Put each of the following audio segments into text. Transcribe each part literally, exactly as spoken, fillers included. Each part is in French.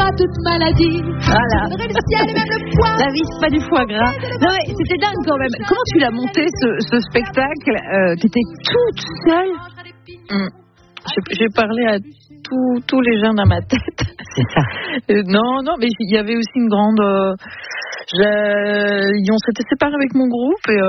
pas toute maladie. Voilà. Je voudrais le ciel et même le poids. La vie, c'est pas du foie gras. Non mais c'était dingue quand même. Comment tu l'as monté ce, ce spectacle euh, T'étais toute seule. Mmh. J'ai, j'ai parlé à tous, tous les gens dans ma tête. C'est ça. Euh, non, non, mais il y avait aussi une grande. Euh, j'ai, on s'était séparés avec mon groupe et,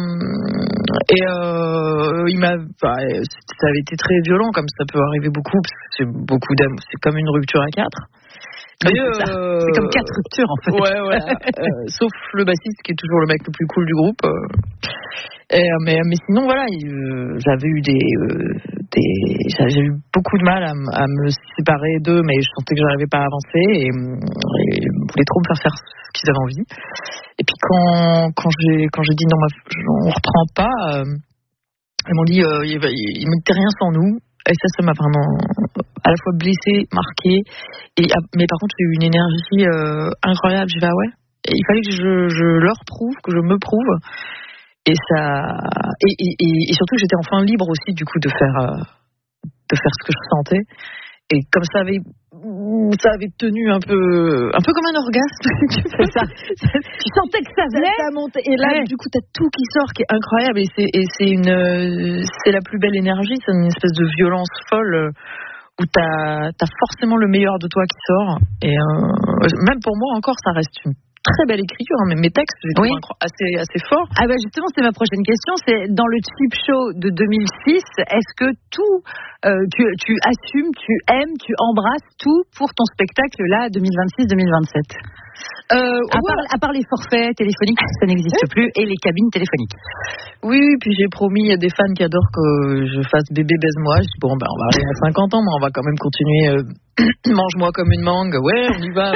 euh, et euh, il m'a. Bah, ça avait été très violent, comme ça peut arriver beaucoup, parce que c'est beaucoup d'amour. C'est comme une rupture à quatre. Oui, c'est, ça. Euh, c'est comme quatre ruptures en fait. Ouais, ouais. euh, sauf le bassiste qui est toujours le mec le plus cool du groupe. Euh, et, mais, mais sinon, voilà, euh, j'avais eu des, euh, des. J'ai eu beaucoup de mal à, m- à me séparer d'eux, mais je sentais que j'arrivais pas à avancer et, et ils voulaient trop me faire faire ce qu'ils avaient envie. Et puis quand, quand, j'ai, quand j'ai dit non, on reprend pas, euh, ils m'ont dit euh, il, il, il m'était rien sans nous. Et ça, ça m'a vraiment à la fois blessée, marquée. Et, mais par contre, j'ai eu une énergie euh, incroyable. J'ai dit, ah ouais. Et il fallait que je, je leur prouve, que je me prouve. Et ça, et, et, et, et surtout, j'étais enfin libre aussi, du coup, de faire, euh, de faire ce que je sentais. Et comme ça avait, ça avait tenu un peu, un peu comme un orgasme. C'est ça. Tu sentais que ça venait. Ça montait. Et là, ouais. Du coup, t'as tout qui sort, qui est incroyable. Et c'est, et c'est une, c'est la plus belle énergie. C'est une espèce de violence folle où t'as, t'as forcément le meilleur de toi qui sort. Et euh, même pour moi encore, ça reste une très belle écriture, hein, mais mes textes, j'ai trouvé oui. assez, assez forts. Ah ben justement, c'est ma prochaine question. C'est dans le Cheap Show de deux mille six, est-ce que tout, euh, tu, tu assumes, tu aimes, tu embrasses tout pour ton spectacle là, deux mille vingt-six deux mille vingt-sept euh, à, ouais. part, à part les forfaits téléphoniques, ça n'existe oui. plus, et les cabines téléphoniques. Oui, oui, puis j'ai promis, il y a des fans qui adorent que je fasse bébé baise-moi. Je dis bon, ben on va arriver à cinquante ans, mais on va quand même continuer. Euh, mange-moi comme une mangue. Ouais, on y va.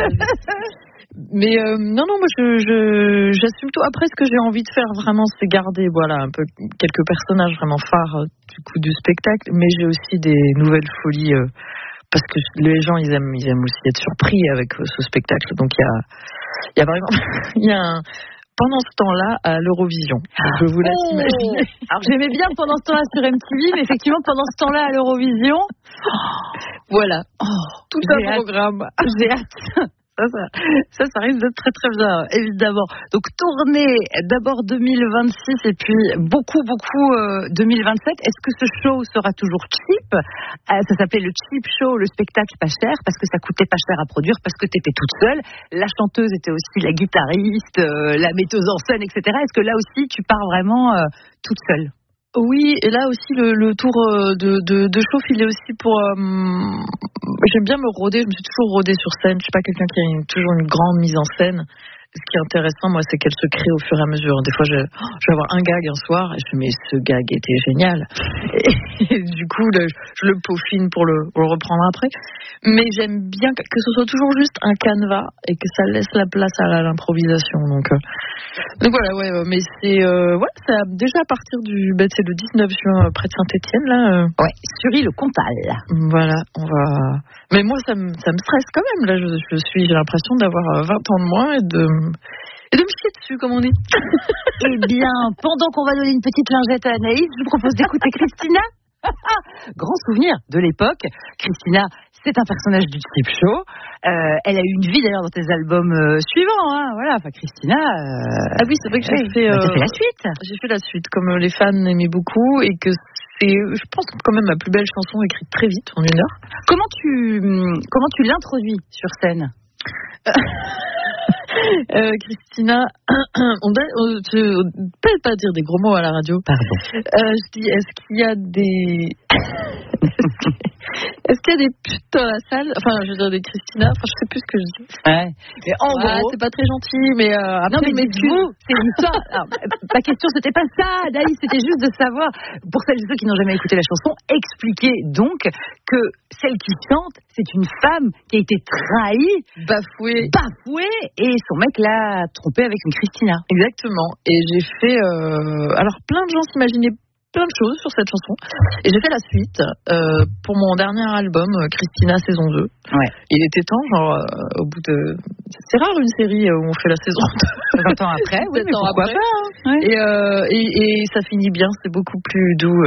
Mais euh, non, non, moi je, je, j'assume tout. Après, ce que j'ai envie de faire vraiment, c'est garder, voilà, un peu quelques personnages vraiment phares du coup du spectacle, mais j'ai aussi des nouvelles folies euh, parce que les gens ils aiment, ils aiment aussi être surpris avec euh, ce spectacle. Donc il y a, il y a vraiment, il y a un, pendant ce temps-là à l'Eurovision. Je vous laisse oh imaginer. Alors j'aimais bien pendant ce temps-là sur M T V, mais effectivement pendant ce temps-là à l'Eurovision, voilà, oh, tout un programme. J'ai hâte. Ça, ça, ça, ça risque d'être très très bien, évidemment. Donc tournée d'abord deux mille vingt-six et puis beaucoup beaucoup euh, deux mille vingt-sept. Est-ce que ce show sera toujours cheap ? euh, Ça s'appelait le Cheap Show, le spectacle pas cher, parce que ça coûtait pas cher à produire, parce que t'étais toute seule. La chanteuse était aussi la guitariste, euh, la metteuse en scène, et cetera. Est-ce que là aussi tu pars vraiment euh, toute seule ? Oui, et là aussi le, le tour de, de, de chauffe, il est aussi pour. Euh, j'aime bien me rôder, je me suis toujours rodée sur scène. Je suis pas quelqu'un qui a une, toujours une grande mise en scène. Ce qui est intéressant, moi, c'est qu'elle se crée au fur et à mesure. Des fois, je, je vais avoir un gag un soir et je me dis, mais ce gag était génial. Et, et du coup, le, je le peaufine pour le, pour le reprendre après. Mais j'aime bien que, que ce soit toujours juste un canevas et que ça laisse la place à, à l'improvisation. Donc, euh, donc voilà, ouais, mais c'est, euh, ouais, c'est déjà à partir du, bah, c'est le dix-neuf juin près de Saint-Étienne, là. Euh. Ouais, Sury-le-Comtal. Voilà, on va. Mais moi, ça me, ça me stresse quand même. Là, je, je suis, j'ai l'impression d'avoir vingt ans de moins et de. Et de me chier dessus, comme on dit. Eh bien, pendant qu'on va donner une petite lingette à Anaïs, je vous propose d'écouter Christina. Grand souvenir de l'époque. Christina, c'est un personnage du Cheap Show. Euh, elle a eu une vie d'ailleurs dans tes albums euh, suivants. Hein. Voilà, enfin Christina. Euh... Ah oui, c'est vrai que j'ai oui. fait. Euh... Bah, t'as fait la suite. J'ai fait la suite, comme les fans aimaient beaucoup et que c'est, je pense, quand même ma plus belle chanson écrite très vite, en une heure. Comment tu, comment tu l'introduis sur scène? Euh, Christina, on ne peut pas dire des gros mots à la radio. Pardon. Euh, je dis, est-ce qu'il y a des... est-ce qu'il y a des putes dans la salle? Enfin, je veux dire des Christina. Enfin, je sais plus ce que je dis. Ouais. Mais en ouais, gros, c'est pas très gentil, mais euh, après, non, mais vous, c'est une histoire. Alors, ta question, c'était pas ça, Daïs. C'était juste de savoir, pour celles et ceux qui n'ont jamais écouté la chanson, expliquer donc que celle qui chante, c'est une femme qui a été trahie, bafouée, bafouée, et son mec l'a trompée avec une Christina. Exactement. Et j'ai fait, euh, alors plein de gens s'imaginaient plein de choses sur cette chanson. Et j'ai fait la suite euh, pour mon dernier album, Christina saison deux. Ouais. Il était temps, genre, euh, au bout de... C'est rare une série où on fait la saison deux. vingt ans après, oui, mais pourquoi après. pas. Hein. Ouais. Et, euh, et, et ça finit bien, c'est beaucoup plus doux.